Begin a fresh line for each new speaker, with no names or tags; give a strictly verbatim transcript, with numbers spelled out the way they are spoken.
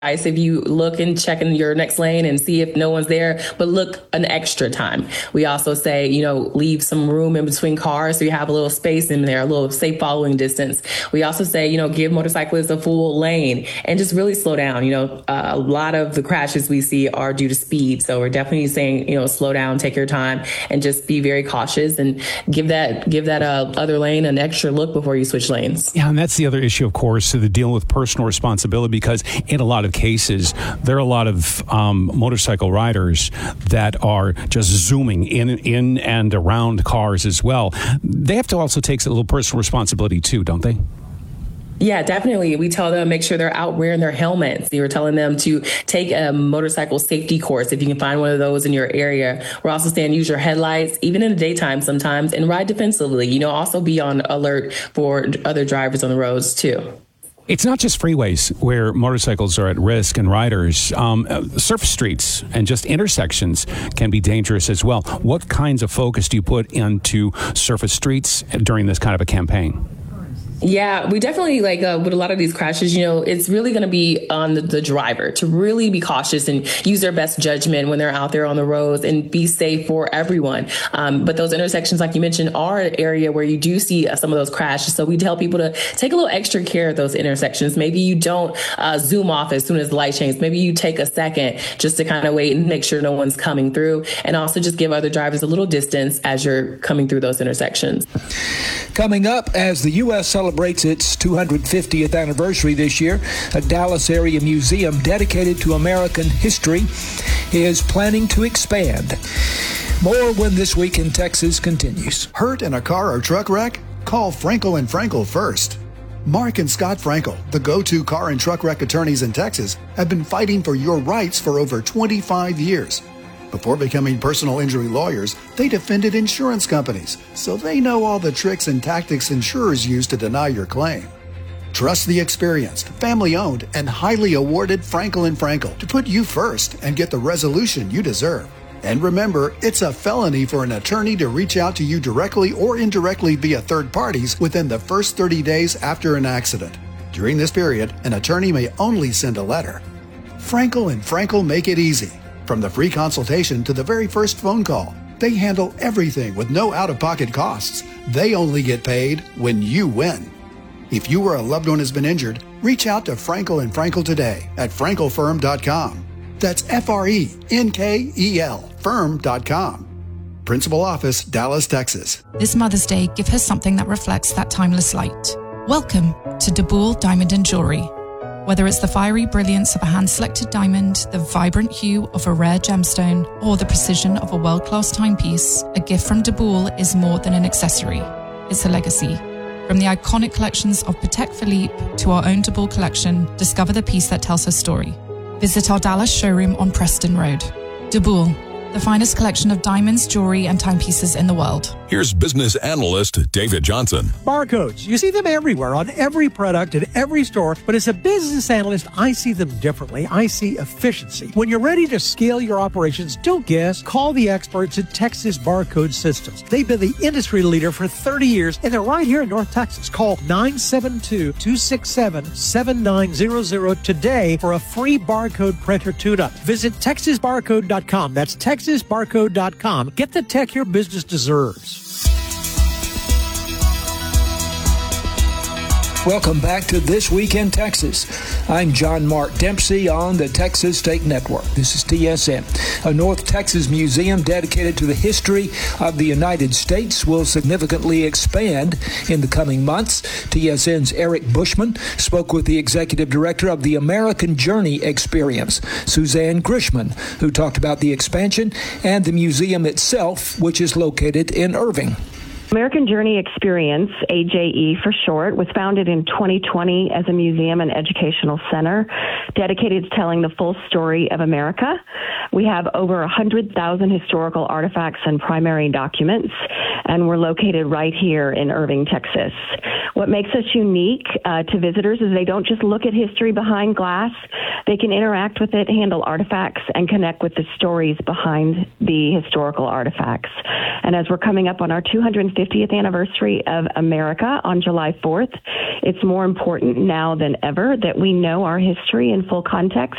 If you look and check in your next lane and see if no one's there, but look an extra time. We also say, you know, leave some room in between cars so you have a little space in there, a little safe following distance. We also say, you know, give motorcyclists a full lane and just really slow down. You know, uh, a lot of the crashes we see are due to speed. So we're definitely saying, you know, slow down, take your time, and just be very cautious and give that give that uh, other lane an extra look before you switch lanes.
Yeah, and that's the other issue, of course, to the dealing with personal responsibility, because in a lot of cases, there are a lot of um, motorcycle riders that are just zooming in, in and around cars as well. They have to also take a little personal responsibility too, don't they?
Yeah, definitely. We tell them make sure they're out wearing their helmets. We were telling them to take a motorcycle safety course if you can find one of those in your area. We're also saying use your headlights, even in the daytime sometimes, and ride defensively. You know, also be on alert for other drivers on the roads too.
It's not just freeways where motorcycles are at risk and riders. Um, surface streets and just intersections can be dangerous as well. What kinds of focus do you put into surface streets during this kind of a campaign?
Yeah, we definitely like uh, with a lot of these crashes, you know, it's really going to be on the, the driver to really be cautious and use their best judgment when they're out there on the roads and be safe for everyone. Um, but those intersections, like you mentioned, are an area where you do see uh, some of those crashes. So we tell people to take a little extra care of those intersections. Maybe you don't uh, zoom off as soon as the light changes. Maybe you take a second just to kind of wait and make sure no one's coming through, and also just give other drivers a little distance as you're coming through those intersections.
Coming up, as the U S celebrates its two hundred fiftieth anniversary this year, a Dallas area museum dedicated to American history is planning to expand. More when This Week in Texas continues.
Hurt in a car or truck wreck? Call Frankel and Frankel first. Mark and Scott Frankel, the go-to car and truck wreck attorneys in Texas, have been fighting for your rights for over twenty-five years. Before becoming personal injury lawyers, they defended insurance companies, so they know all the tricks and tactics insurers use to deny your claim. Trust the experienced, family-owned, and highly awarded Frankel and Frankel to put you first and get the resolution you deserve. And remember, it's a felony for an attorney to reach out to you directly or indirectly via third parties within the first thirty days after an accident. During this period, an attorney may only send a letter. Frankel and Frankel make it easy. From the free consultation to the very first phone call, they handle everything with no out-of-pocket costs. They only get paid when you win. If you or a loved one has been injured, reach out to Frankel and Frankel today at frankel firm dot com. That's F R E N K E L firm dot com. Principal Office, Dallas, Texas.
This Mother's Day, give her something that reflects that timeless light. Welcome to DeBoule Diamond and Jewelry. Whether it's the fiery brilliance of a hand-selected diamond, the vibrant hue of a rare gemstone, or the precision of a world-class timepiece, a gift from DeBoule is more than an accessory. It's a legacy. From the iconic collections of Patek Philippe to our own DeBoule collection, discover the piece that tells her story. Visit our Dallas showroom on Preston Road. DeBoule, the finest collection of diamonds, jewelry, and timepieces in the world.
Here's business analyst David Johnson.
Barcodes. You see them everywhere on every product in every store, but as a business analyst, I see them differently. I see efficiency. When you're ready to scale your operations, don't guess. Call the experts at Texas Barcode Systems. They've been the industry leader for thirty years, and they're right here in North Texas. Call nine seven two, two six seven, seven nine zero zero today for a free barcode printer tune-up. Visit texas barcode dot com. That's texas barcode dot com. Get the tech your business deserves.
Welcome back to This Week in Texas. I'm John Mark Dempsey on the Texas State Network. This is T S N. A North Texas museum dedicated to the history of the United States will significantly expand in the coming months. T S N's Eric Bushman spoke with the executive director of the American Journey Experience, Suzanne Grishman, who talked about the expansion and the museum itself, which is located in Irving.
American Journey Experience, A J E for short, was founded in twenty twenty as a museum and educational center dedicated to telling the full story of America. We have over one hundred thousand historical artifacts and primary documents, and we're located right here in Irving, Texas. What makes us unique uh, to visitors is they don't just look at history behind glass. They can interact with it, handle artifacts, and connect with the stories behind the historical artifacts. And as we're coming up on our two hundred fiftieth anniversary of America on July fourth, it's more important now than ever that we know our history in full context